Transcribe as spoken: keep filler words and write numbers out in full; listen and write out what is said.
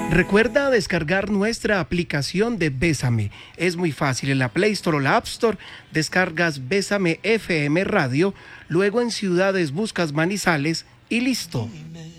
Recuerda descargar nuestra aplicación de Bésame. Es muy fácil. En la Play Store o la App Store descargas Bésame F M Radio, luego en ciudades buscas Manizales y listo.